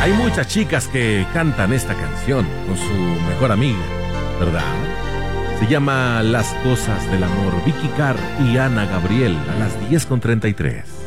Hay muchas chicas que cantan esta canción con su mejor amiga, ¿verdad? Se llama Las Cosas del Amor. Vicky Carr y Ana Gabriel a las 10:33.